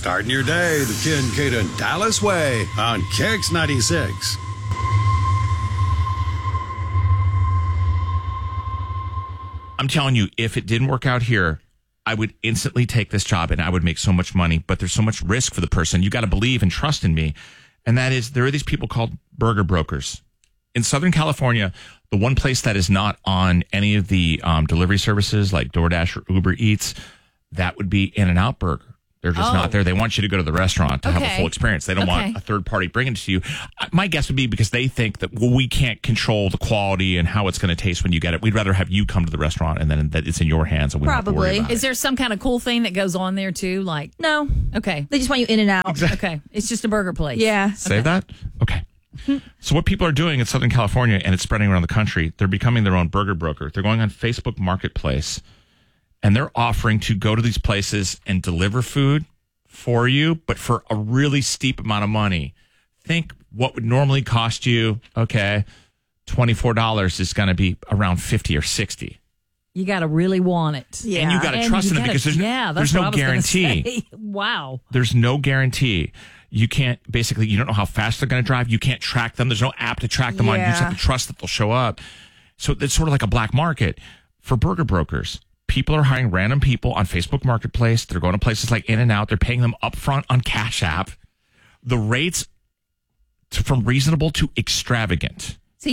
Starting your day the Kincaid and Dallas way on Kicks 96. I'm telling you, if it didn't work out here, I would instantly take this job and I would make so much money, but there's so much risk for the person. You got to believe and trust in me. And that is, there are these people called burger brokers. In Southern California, the one place that is not on any of the delivery services like DoorDash or Uber Eats, that would be In-N-Out Burger. They're just not there. They want you to go to the restaurant to have a full experience. They don't want a third party bringing it to you. My guess would be because they think that, well, we can't control the quality and how it's going to taste when you get it. We'd rather have you come to the restaurant and then that it's in your hands. And we don't have to worry about Is there some kind of cool thing that goes on there too? Like, No. okay. They just want you in and out. Exactly. Okay. It's just a burger place. Yeah. Say that? Okay. So what people are doing in Southern California, and it's spreading around the country, they're becoming their own burger broker. They're going on Facebook Marketplace, and they're offering to go to these places and deliver food for you, but for a really steep amount of money. Think what would normally cost you, $24 is going to be around $50 or $60. You got to really want it. Yeah. And you got to trust in it because there's no guarantee. Wow. There's no guarantee. You can't, basically, you don't know how fast they're going to drive. You can't track them. There's no app to track them on. You just have to trust that they'll show up. So it's sort of like a black market for burger brokers. People are hiring random people on Facebook Marketplace. They're going to places like In-N-Out. They're paying them upfront on Cash App. The rates from reasonable to extravagant. So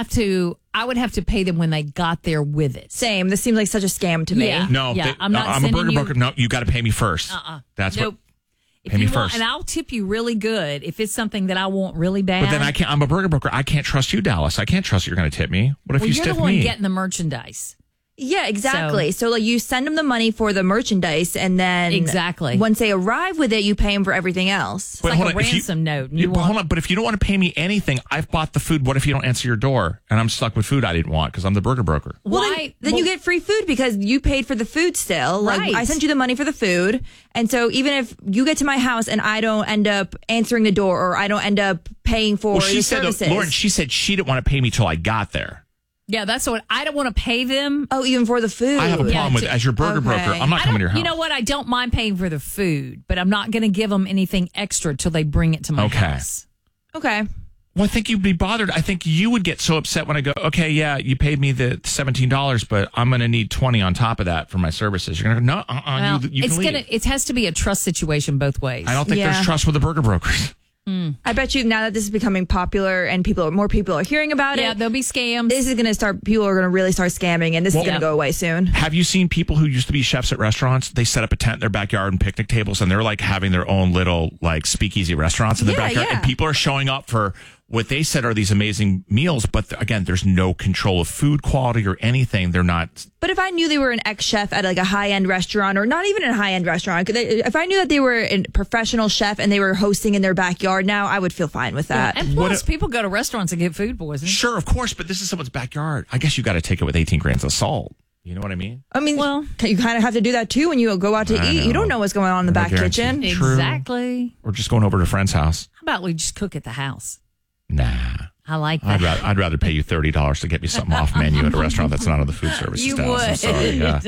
I would have to pay them when they got there with it. Same. This seems like such a scam to me. Yeah. No, I'm a burger broker. No, you got to pay me first. That's nope. Pay me first. And I'll tip you really good if it's something that I want really bad. But then I'm a burger broker. I can't trust you, Dallas. I can't trust you're going to tip me. What if you stiff me? You're the one getting the merchandise. Yeah, exactly. So like you send them the money for the merchandise, and then once they arrive with it, you pay them for everything else. It's like a ransom note. Hold on, but if you don't want to pay me anything, I've bought the food. What if you don't answer your door and I'm stuck with food I didn't want because I'm the burger broker? Why? Then you get free food because you paid for the food still. Like I sent you the money for the food, and so even if you get to my house and I don't end up answering the door or I don't end up paying for the services. Lauren, she said she didn't want to pay me till I got there. Yeah, that's what I don't want to pay them. Oh, even for the food. I have a problem with as your burger broker. I'm not coming to your house. You know what? I don't mind paying for the food, but I'm not going to give them anything extra till they bring it to my house. Okay. Well, I think you'd be bothered. I think you would get so upset when I go, okay, yeah, you paid me the $17, but I'm going to need $20 on top of that for my services. You're going to go, no, you can leave. It has to be a trust situation both ways. I don't think there's trust with the burger brokers. I bet you now that this is becoming popular and more people are hearing about it. Yeah, there'll be scams. This is going to start, people are going to really start scamming, and this is going to go away soon. Have you seen people who used to be chefs at restaurants? They set up a tent in their backyard and picnic tables, and they're like having their own little like speakeasy restaurants in their backyard. And people are showing up for what they said are these amazing meals, but again, there's no control of food quality or anything. They're not. But if I knew they were an ex-chef at like a high-end restaurant, or not even a high-end restaurant, if I knew that they were a professional chef and they were hosting in their backyard now, I would feel fine with that. Yeah, and plus, people go to restaurants and get food poisoning. Sure, of course, but this is someone's backyard. I guess you got to take it with 18 grams of salt. You know what I mean? I mean, well, you kind of have to do that too when you go out to eat. You don't know what's going on in the back kitchen. Exactly. Or just going over to a friend's house. How about we just cook at the house? Nah. I like that. I'd rather pay you $30 to get me something off menu at a restaurant that's not on the food services. You Dallas. would. I'm sorry.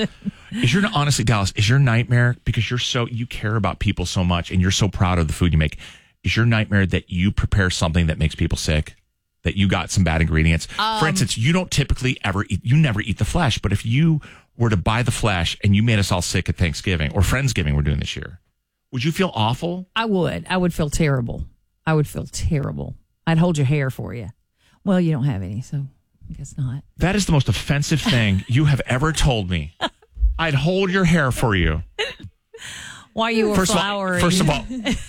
Yeah. Honestly, Dallas, is your nightmare, because you care about people so much and you're so proud of the food you make, is your nightmare that you prepare something that makes people sick? That you got some bad ingredients? For instance, you don't typically you never eat the flesh, but if you were to buy the flesh and you made us all sick at Thanksgiving or Friendsgiving we're doing this year, would you feel awful? I would. I would feel terrible. I'd hold your hair for you. Well, you don't have any, so I guess not. That is the most offensive thing you have ever told me. I'd hold your hair for you. While you were flowering. First of all,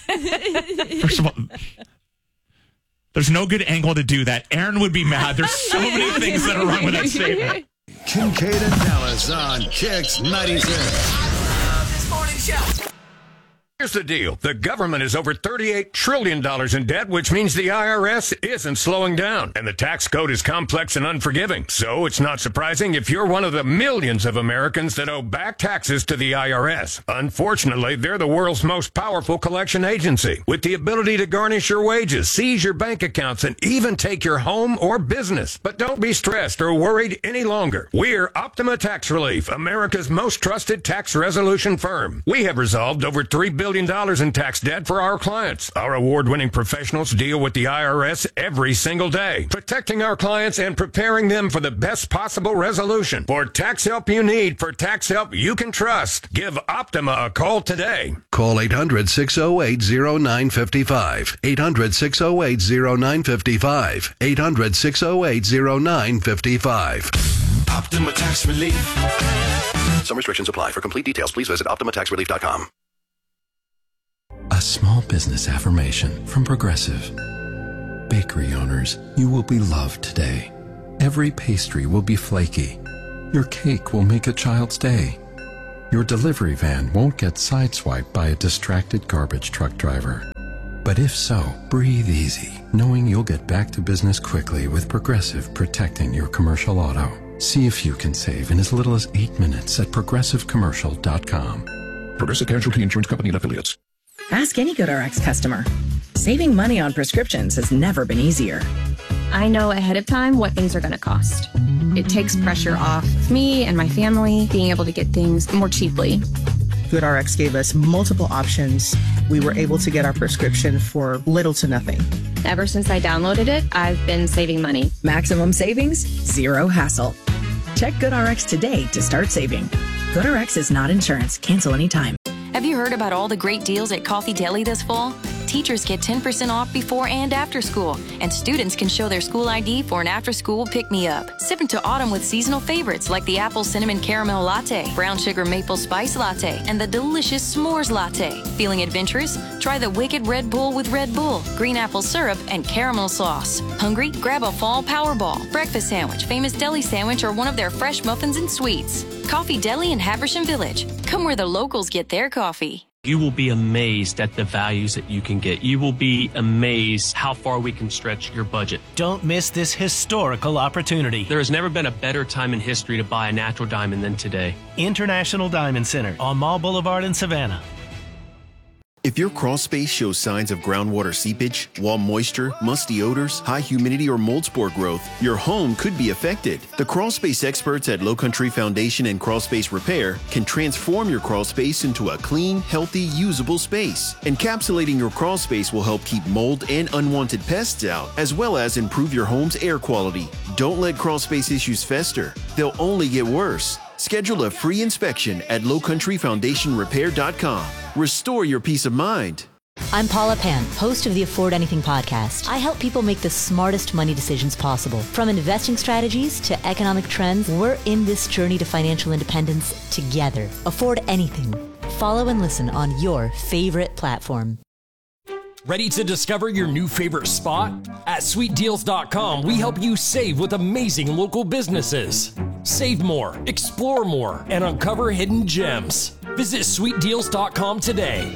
there's no good angle to do that. Aaron would be mad. There's so many things that are wrong with that statement. Kincaid and Dallas on Kicks 96. This morning show. Here's the deal. The government is over $38 trillion in debt, which means the IRS isn't slowing down. And the tax code is complex and unforgiving. So it's not surprising if you're one of the millions of Americans that owe back taxes to the IRS. Unfortunately, they're the world's most powerful collection agency, with the ability to garnish your wages, seize your bank accounts, and even take your home or business. But don't be stressed or worried any longer. We're Optima Tax Relief, America's most trusted tax resolution firm. We have resolved over $3 billion billion in tax debt for our clients. Our award-winning professionals deal with the IRS every single day, protecting our clients and preparing them for the best possible resolution. For tax help you need, for tax help you can trust, give Optima a call today. Call 800-608-0955. 800-608-0955. 800-608-0955. Optima Tax Relief. Some restrictions apply. For complete details, please visit OptimaTaxRelief.com. A small business affirmation from Progressive. Bakery owners, you will be loved today. Every pastry will be flaky. Your cake will make a child's day. Your delivery van won't get sideswiped by a distracted garbage truck driver. But if so, breathe easy, knowing you'll get back to business quickly with Progressive protecting your commercial auto. See if you can save in as little as 8 minutes at ProgressiveCommercial.com. Progressive Casualty Insurance Company and Affiliates. Ask any GoodRx customer. Saving money on prescriptions has never been easier. I know ahead of time what things are going to cost. It takes pressure off of me and my family being able to get things more cheaply. GoodRx gave us multiple options. We were able to get our prescription for little to nothing. Ever since I downloaded it, I've been saving money. Maximum savings, zero hassle. Check GoodRx today to start saving. GoodRx is not insurance. Cancel anytime. Have you heard about all the great deals at Coffee Deli this fall? Teachers get 10% off before and after school, and students can show their school ID for an after-school pick-me-up. Sip into autumn with seasonal favorites like the apple cinnamon caramel latte, brown sugar maple spice latte, and the delicious s'mores latte. Feeling adventurous? Try the Wicked Red Bull with Red Bull, green apple syrup, and caramel sauce. Hungry? Grab a fall Powerball, breakfast sandwich, famous deli sandwich, or one of their fresh muffins and sweets. Coffee Deli in Haversham Village. Come where the locals get their coffee. You will be amazed at the values that you can get. You will be amazed how far we can stretch your budget. Don't miss this historical opportunity. There has never been a better time in history to buy a natural diamond than today. International Diamond Center on Mall Boulevard in Savannah. If your crawl space shows signs of groundwater seepage, wall moisture, musty odors, high humidity, or mold spore growth, your home could be affected. The crawl space experts at Low Country Foundation and Crawl Space Repair can transform your crawl space into a clean, healthy, usable space. Encapsulating your crawl space will help keep mold and unwanted pests out, as well as improve your home's air quality. Don't let crawl space issues fester. They'll only get worse. Schedule a free inspection at lowcountryfoundationrepair.com. Restore your peace of mind. I'm Paula Pan, host of the Afford Anything podcast. I help people make the smartest money decisions possible. From investing strategies to economic trends, we're in this journey to financial independence together. Afford Anything. Follow and listen on your favorite platform. Ready to discover your new favorite spot? At SweetDeals.com, we help you save with amazing local businesses. Save more, explore more, and uncover hidden gems. Visit SweetDeals.com today.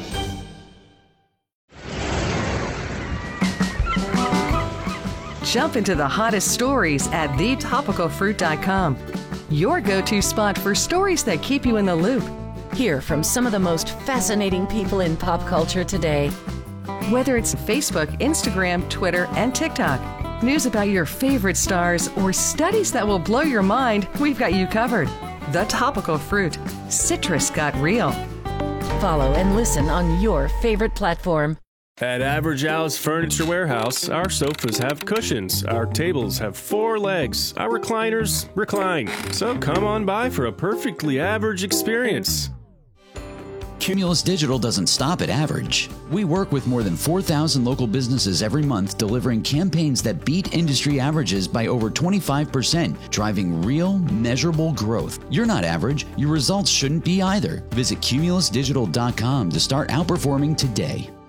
Jump into the hottest stories at thetopicalfruit.com. Your go-to spot for stories that keep you in the loop. Hear from some of the most fascinating people in pop culture today. Whether it's Facebook, Instagram, Twitter, and TikTok, news about your favorite stars, or studies that will blow your mind, we've got you covered. The Topical Fruit. Citrus got real. Follow and listen on your favorite platform. At Average Al's Furniture Warehouse, our sofas have cushions, our tables have 4 legs, our recliners recline. So come on by for a perfectly average experience. Cumulus Digital doesn't stop at average. We work with more than 4,000 local businesses every month, delivering campaigns that beat industry averages by over 25%, driving real, measurable growth. You're not average. Your results shouldn't be either. Visit cumulusdigital.com to start outperforming today.